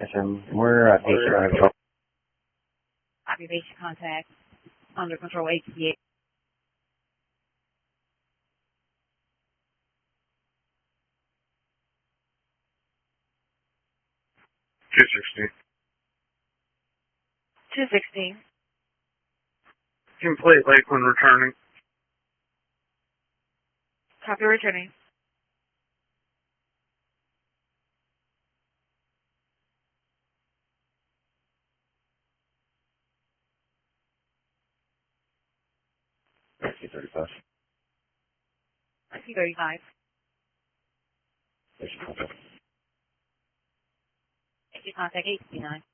We're at basic control. Copy basic contact. Under control ATA. $260. 216. Complete Lakeland returning. Copy returning. C-35. C-35. Basic contact. Basic contact 869.